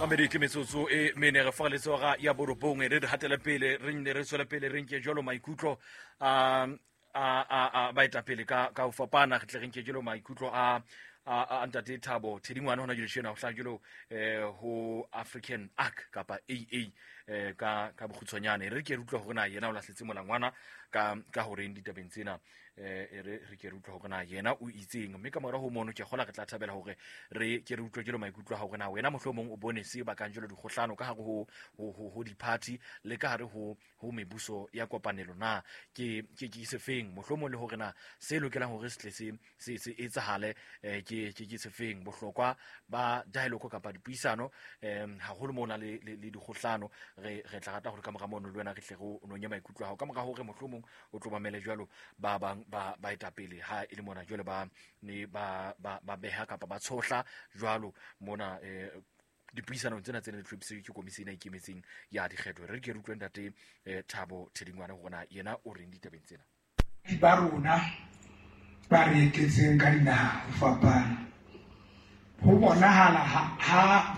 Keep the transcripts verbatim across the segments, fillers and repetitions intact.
Amerika metsotso e mene re fa letsoga ya borobong re re hatela pele re ne re tswela pele re nke jolo maikutlo a a a baita pele ka ka ufapana re tle re nke jolo maikutlo a a Ntate Thabo Thedingwane hona jole tshena ho hla jolo eh ho African Arc kapa A A eh ka ka bokhutswanyane re ke rutlwa hore na yena o lahletse molangwana ka ka hore ndi tabeng tsena eh re re ke rutlwa hore na yena o itseng mme ka mora ho mono ke gola re tla thabela hore re ke re utlwe jelo maikutlo ha hore na wena mohlomong o bone se ba kang jelo dikgohlano ka hare ho ho ho di party le ka hare ho ho mebuso ya kopanelo na ke ke ke se feng mohlomong le hore na se lokelang hore se tle se se etsahale eh ke ke ke se feng bohlokwa ba dialogue kapa dipuisano em ha holo mona le le dikgohlano re re tla rata hore ka mora mono le wena re tle go nonya maikutlo ha ka mora hore mohlomong o tlo mamele jwalo ba bang ba ba etapele ha ile mona jwale ba ne ba ba ba beha kapa ba tshohla jwalo mona eh dipuisano tsena tsena le tlhopise ke komisina e ikemetseng ya dikgetho re ke re utlweng Ntate Thabo Thedingwane hona yena o reng ditabeng tsena ba rona ba re etetseng ka dinaha ho fapana ho bonahala ha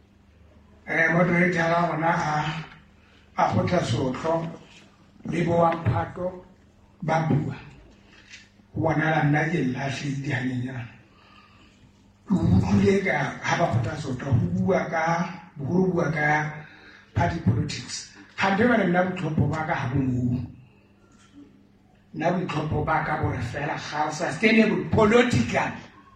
eh moderator wa rona a a khotla sotlo le bo wa Mphato ba bua ho bonahala nna ke lahle di hanyenyana o buile ka ha ba khotla sotlo ho bua ka ho bua ka party politics ha be bana nna botlhopho ba ka ha bo mo na botlhopho ba ka bo re fela ga sustainable political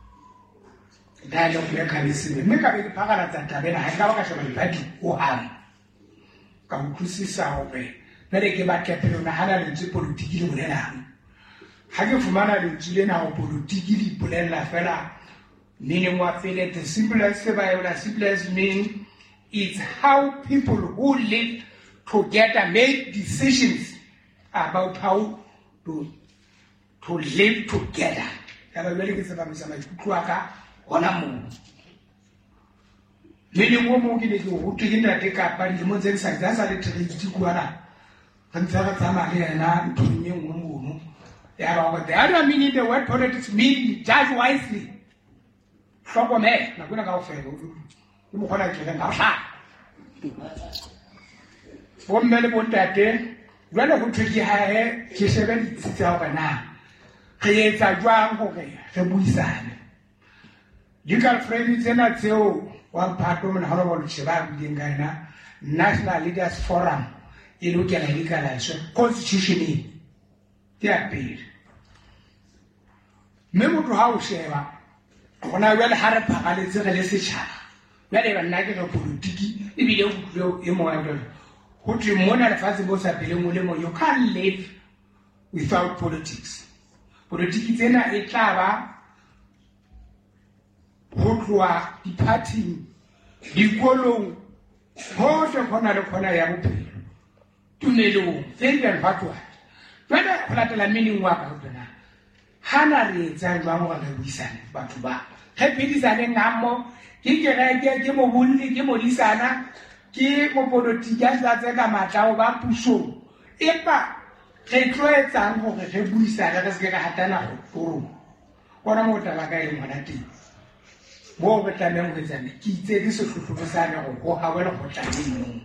dialogue le ka lesebe mme ka be phagala tsa tabela ha ka ba ka sheba dipadi o hang ka utlwisisa hore bere ke ba kepelo na hana le tse politiki le bolelang ha ke fumana le tsile na ho politiki di bolella fela meaning wa fele the simplest survival as simplest mean it's how people who live together make decisions about how to to live together ya ba bele ke tseba misa maikutlo aka ona mo le le mo mo ke le go tike Ntate ka pa di mo tse sa tsa sa le tlhedi kuana tsa ga tsa mare yana nthunya ngwe ngono ya ba go the other meaning the word politics mean judge wisely hloko me na bona ka o fela o mo khona ke nga hla bo mmele bo Ntate jwale go thwe ke hae ke shebe ditsa ga na re etsa jwang hore re buisane legal frame tsena tseo wa Mphato mona ha ba lo tsheba dingaina National Leaders Forum e lokela legalize constitution e ya pele me motho ha o sheba gona jwale ha re phagaletse re le setšhaba jwale ba nna ke go politiki e bile o tlo e mo ya jwale go tse mona le fatse bo sa pele mo le mo you can't live without politics politiki tsena e tla ba go tloa di-party dikolong hohle khona le khona ya bophelo tumelong tse di batwa jwale go latela meaning wa ka hona hana re etsa jwang gore re buisane batho ba ge phedisane ngamo ke ke ge ke mo bulli ke mo disana ke mo politiki ya tsa ka matla o ba puso epa re tloetsang gore re buisane re se ka hatana go toro bona mo tla ka e mona teng bo betla neng go tsane ke itse di se hlotlo sa ne go go ha wena go tla neng